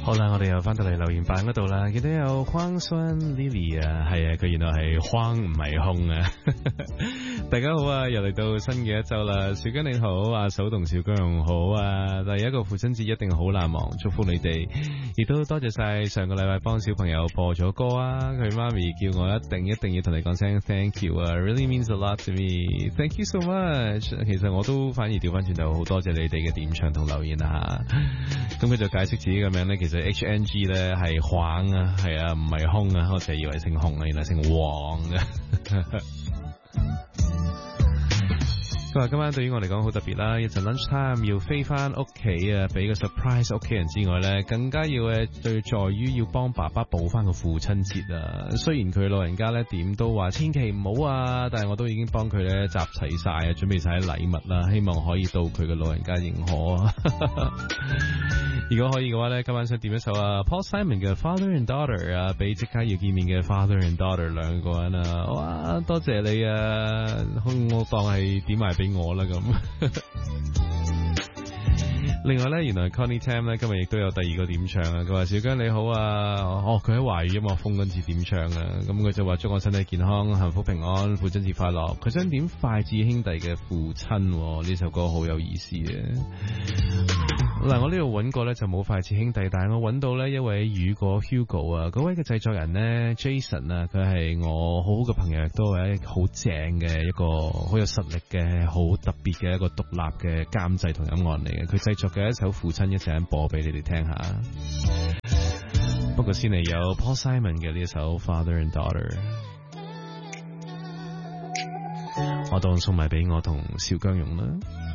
好啦，我哋又翻到嚟留言版嗰度啦，記得有框酸 Lily 啊，係啊，佢原來係框唔係空啊。大家好啊，又嚟到新嘅一周啦，小姜你好，阿嫂同小姜好啊，第一個父親節一定好難忘，祝福你哋，亦都多謝晒上個禮拜幫小朋友播咗歌啊，佢媽咪叫我一定要同你講聲 thank you 啊 ，really means a lot to me，thank you so much。其實我都反而調翻轉頭好多謝你哋嘅點唱同留言啊，咁佢就解釋自己嘅名咧，其實 HNG 咧係黃啊，係啊，唔係空啊，我就以為姓洪啊，原來姓黃啊。佢話今晚對於我嚟講好特別啦，一陣 lunch time 要飛翻屋企啊，俾個 surprise 屋企人之外咧，更加要對在於要幫爸爸補翻個父親節啊。雖然佢老人家咧點都話千祈唔好啊，但係我都已經幫佢咧集齊晒啊，準備晒啲禮物啦，希望可以到佢嘅老人家認可啊。如果可以嘅話咧，今晚想點一首啊 Paul Simon 嘅 Father and Daughter 啊，俾即刻要見面嘅 Father and Daughter 兩個人啊，哇，多謝你啊，我當係點埋俾我啦咁。另外咧，原來 Connie Tam 咧今日亦都有第二個點唱啊，佢話小姜你好啊，佢喺華語音樂風嗰次點唱啊，咁佢就話祝我身體健康、幸福平安、父親節快樂。佢想點筷子兄弟嘅父親，呢首歌好有意思啊。嗱，我呢度揾過咧就冇筷子兄弟，但係我揾到咧一位雨果 Hugo 啊，嗰位嘅製作人呢 Jason 啊，佢係我好好嘅朋友，亦都係一個好正嘅一個好有實力嘅好特別嘅一個獨立嘅監製同音樂嚟嘅，佢製作嘅一首父親一陣播俾你哋聽下。不過先嚟有 Paul Simon 嘅呢一首 Father and Daughter， 我當送埋俾我同小姜蓉啦。